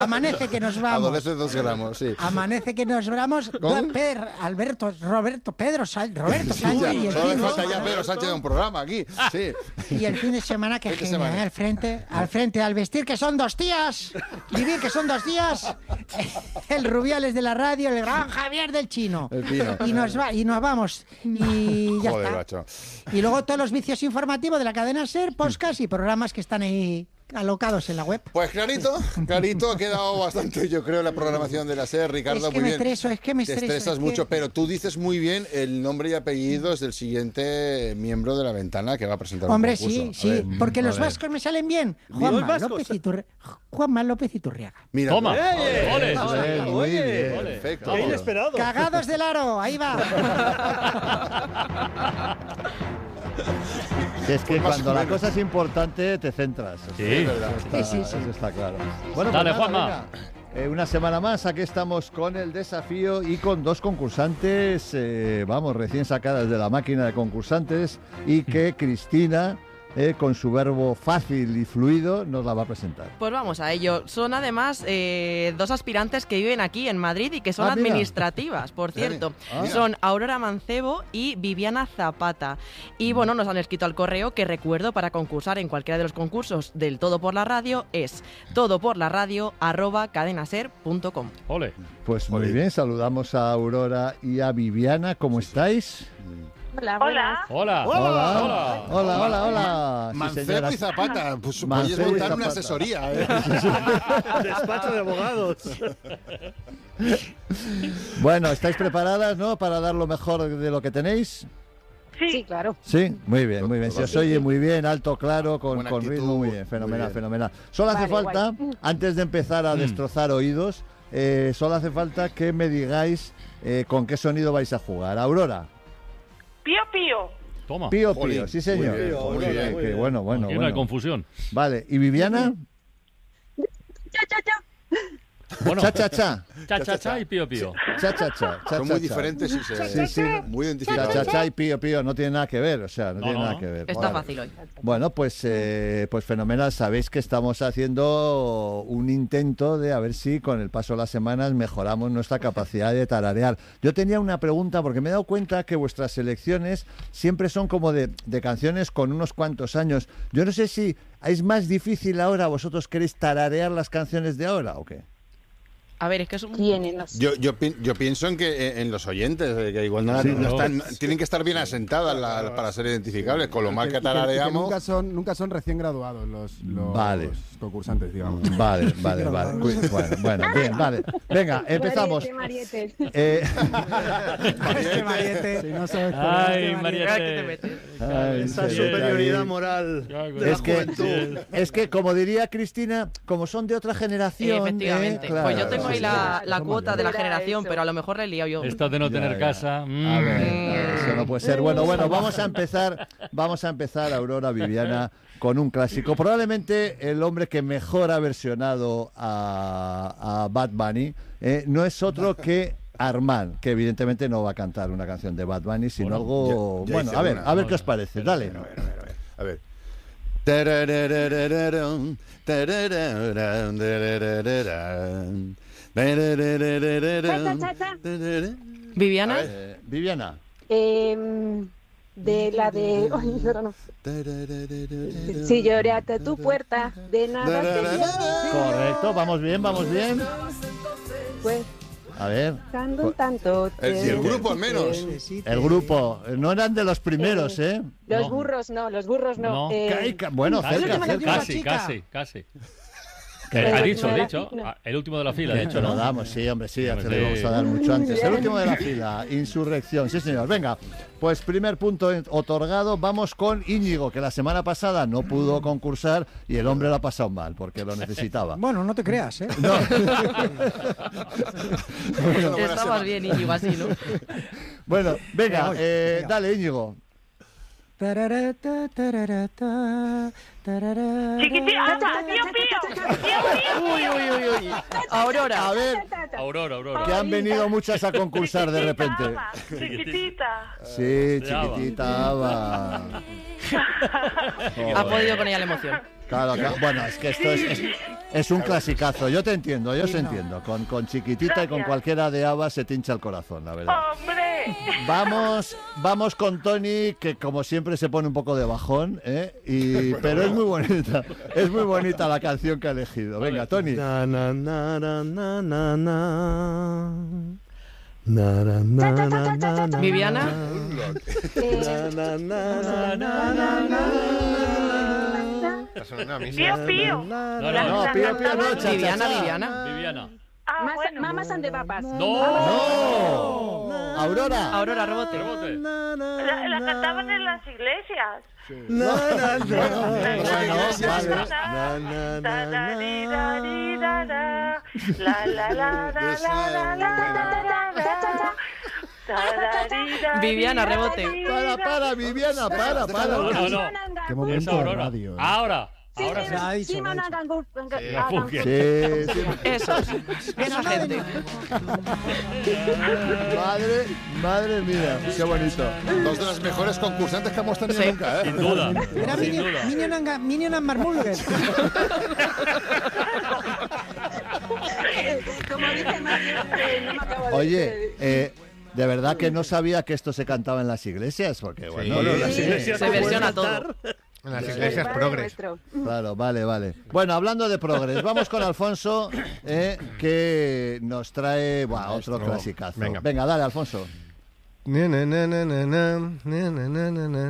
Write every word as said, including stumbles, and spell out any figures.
Amanece que nos vamos. Adolece dos gramos, sí. Amanece que nos vamos. Per, Alberto, Roberto, Pedro, Sal, Roberto Sí, Sánchez. ya, Y el solo le fin, falta ya Pedro Sánchez de un programa aquí. Sí. y el fin de semana que Fin de genial, semana. ¿eh? Al frente, al frente, al vestir que son dos días, vivir que son dos días, el Rubiales de la radio, el gran Javier del Chino. El Pino. Y nos va, y nos vamos. Y ya Joder, está. macho. Y luego todos los vicios informativos de la cadena SER, podcast y programas que están ahí alocados en la web. Pues clarito, clarito, ha quedado bastante, yo creo, la programación de la SER, Ricardo, Es que muy me bien. estreso, es que me Te estreso, estresas es que- mucho, pero tú dices muy bien el nombre y apellidos del siguiente miembro de la ventana que va a presentar Hombre, un concurso. sí, A sí, ver, porque a los ver. vascos me salen bien. Los Juanma vascos. López, Iturri- Juanma López Iturriaga. Mira, Toma. pues, ¡Eh! ¡Ole! Oye, muy bien, oye, perfecto. qué inesperado. Cagados del aro, ahí va. Que es que Pues más cuando o la menos. cosa es importante te centras. Sí. Eso verdad. está, Sí, sí, sí. eso está claro. Bueno, Dale, pues nada, Juanma. venga. Eh, una semana más, aquí estamos con el desafío y con dos concursantes, eh, vamos, recién sacadas de la máquina de concursantes y que Cristina, eh, con su verbo fácil y fluido, nos la va a presentar. Pues vamos a ello. Son además eh, dos aspirantes que viven aquí en Madrid y que son Ah, mira. administrativas, por cierto. Ah. Son Aurora Mancebo y Viviana Zapata. Y bueno, nos han escrito al correo que recuerdo para concursar en cualquiera de los concursos del Todo por la Radio es todoporlaradio arroba cadenaser punto com. Ole. Pues muy Ole. bien, saludamos a Aurora y a Viviana, ¿cómo estáis? Hola. Hola. Hola, hola, hola, hola. Sí, Mancebo señora. y Zapata, pues Mancebo podéis y montar una Zapata. asesoría. ¿eh? Despacho de abogados. Bueno, ¿estáis preparadas, no, para dar lo mejor de lo que tenéis? Sí, claro. Sí, muy bien, muy bien. Se os oye muy bien, alto, claro, con, Buena con actitud, ritmo, muy bien, fenomenal, muy bien. fenomenal. Solo hace Vale, falta, antes de empezar a destrozar oídos, eh, solo hace falta que me digáis eh, con qué sonido vais a jugar. Aurora, Pío, pío. Toma. pío, Jolín, pío, sí señor. muy bien, Muy muy bien, bien. qué bueno, bueno, Aquí no hay bueno. confusión. Vale, ¿y Viviana? Cha, cha, cha. Bueno, Cha, cha, cha. cha, cha, cha y pío, pío. Cha, cha, cha. cha, Son cha, muy cha. diferentes y se Sí, sí. muy Cha, identificados. cha, cha y pío, pío, no tiene nada que ver, o sea, no, No, tiene no, nada no. que ver. Está Vale. fácil hoy. Bueno, pues, eh, pues fenomenal. Sabéis que estamos haciendo un intento de a ver si con el paso de las semanas mejoramos nuestra capacidad de tararear. Yo tenía una pregunta porque me he dado cuenta que vuestras selecciones siempre son como de, de canciones con unos cuantos años. Yo no sé si es más difícil ahora, vosotros queréis tararear las canciones de ahora o qué. A ver, es que es un... Tienen los... Yo, yo, pi- yo pienso en que eh, en los oyentes, eh, que igual no, Sí, no ¿no? están, tienen que estar bien asentadas la- para ser identificables. Con lo mal que Y que- y que tarareamos. nunca son nunca son recién graduados los, los Vale. concursantes, digamos. Vale, vale, vale. Cu- Bueno, bueno, bien, vale. Venga, empezamos. Mariete, Mariete. Eh, Este mariete. Si no sabes por Ay, Mira que te Mariette. metes. ay, Esa sí, superioridad ahí. moral Ya, de la Es que, juventud. es que, como diría Cristina, como son de otra generación. Efectivamente. eh, claro, Pues yo tengo ahí sí, la, sí, la somos cuota ya. de la Era generación, eso. pero a lo mejor la he liado yo. Esta de no Ya, tener ya. casa. A mm. ver, eso no puede ser. Bueno, bueno, vamos a empezar, vamos a empezar, Aurora, Viviana, con un clásico. Probablemente el hombre que mejor ha versionado a, a Bad Bunny eh, no es otro que Armand, que evidentemente no va a cantar una canción de Bad Bunny, sino Bueno, algo... ya- ya bueno, hice a ver, una. a ver qué os parece. Dale. A ver. Tarararararam, tararararam, tararararam, tararararam, Cha, cha, cha. tarara- Viviana, Eh, Viviana. Em, de la de... Ay, ahora no. tararararam. Si lloré hasta tu puerta, de nada te Correcto, vamos bien, vamos bien. pues A ver, dando un tanto. El- y el te- grupo al menos. te- el grupo, no eran de los primeros, ¿eh? Los No. burros no, los burros no. No. Eh, Ca- ca- Bueno, Casi, cerca, cerca. casi, chica. casi, casi. Que- Ha dicho, ha no, dicho. no. Ah, El último de la fila, de Que hecho, lo ¿no? damos, sí, hombre, sí, ya Hombre, te lo sí. íbamos a dar mucho antes. El último de la fila, Insurrección, sí señor. Venga, pues primer punto en- otorgado, vamos con Íñigo, que la semana pasada no pudo concursar y el hombre lo ha pasado mal, porque lo necesitaba. Bueno, no te creas, ¿eh? No. estabas bien, Íñigo, así, ¿no? Bueno, venga, Venga, eh, venga. dale Íñigo. Tararata, tararata, tarara. Chiquitita, pío, pío. Pío, pío. Uy, uy, uy, uy. Aurora. A ver, Aurora, Aurora. que han venido muchas a concursar de Chiquitita, repente. Ava, Chiquitita. Sí, Ya va. chiquitita, va. Ha podido con ella la emoción. Claro, claro. Bueno, es que esto es, es, es un clasicazo. Yo te entiendo, yo Sí, te no. entiendo. Con, con Chiquitita y con cualquiera de Ava se te hincha el corazón, la verdad. ¡Hombre! Vamos, vamos con Tony, que como siempre se pone un poco de bajón, ¿eh? Y, pero es muy bonita, es muy bonita la canción que ha elegido. Venga, Tony. Na, na, na, na, na, na, na. Na, na, na, na, na, na. Viviana. Na, na, na, na, na, na. Está sonando a mí. Pío, pío. Na, No, na, no, No, pío, pío, no, cha, cha, Viviana, cha. Viviana. Viviana. Ah, Mas- bueno. Mamas and the Papas. ¡No! No. Aurora. Aurora, rebote. Rebote. na, na, La, la na. cantaban en las iglesias. Na, na, na. Bueno, vale. Na, na, na, na. La la la la la la la la la. Viviana, rebote. Para, para, Viviana, para, para. No, no, no. Qué Es momento de Aurora. radio. ¿eh? Ahora. Sí, Ahora sí, sí. La ha dicho, Simon la ha dicho. Agangur- Sí, Agangur- Sí, sí. Esos. Esa gente. Madre, madre mía, qué bonito. Dos de las mejores concursantes que hemos tenido Sí. nunca, ¿eh? Sin duda. Era Sin Minion, duda. Minion, and, Ga- Minion and Marmulger. Como dice Mario, eh, no me acabo de Oye, eh, de verdad que no sabía que esto se cantaba en las iglesias, porque bueno, Bueno, Las Sí. iglesias Se no pueden versiona cantar. todo. En las iglesias Padre progres. nuestro. claro, vale, vale. Bueno, hablando de progres, vamos con Alfonso, eh, que nos trae buah, otro Nuestro- clasicazo. Venga. Venga, dale, Alfonso. Na, na, na, na, na, na, na, na, na, na.